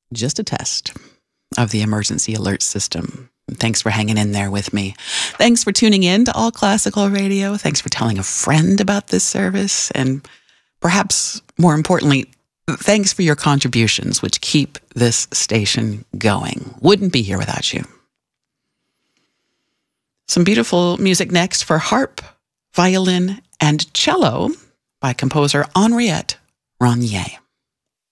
just a test of the emergency alert system. Thanks for hanging in there with me. Thanks for tuning in to All Classical Radio. Thanks for telling a friend about this service. And perhaps more importantly, thanks for your contributions, which keep this station going. Wouldn't be here without you. Some beautiful music next for harp, violin, and cello by composer Henriette Ronnier.